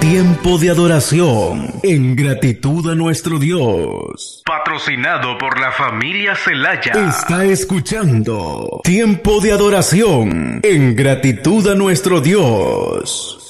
Tiempo de adoración en gratitud a nuestro Dios. Patrocinado por la familia Celaya. Está escuchando Tiempo de adoración en gratitud a nuestro Dios.